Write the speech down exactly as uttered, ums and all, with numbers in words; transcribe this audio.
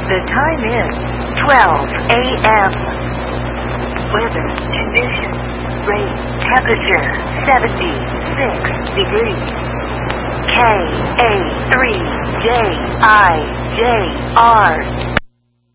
The time is twelve a m Weather conditions. Rain. Temperature seventy-six degrees. K A three J I J R